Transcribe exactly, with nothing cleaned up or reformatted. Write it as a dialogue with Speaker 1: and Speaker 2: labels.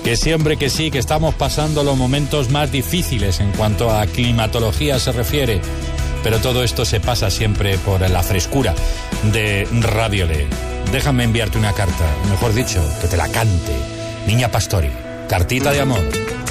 Speaker 1: Que sí, hombre, que sí, que estamos pasando los momentos más difíciles en cuanto a climatología se refiere. Pero todo esto se pasa siempre por la frescura de Radio Le. Déjame enviarte una carta, mejor dicho, que te la cante. Niña Pastori, cartita de amor.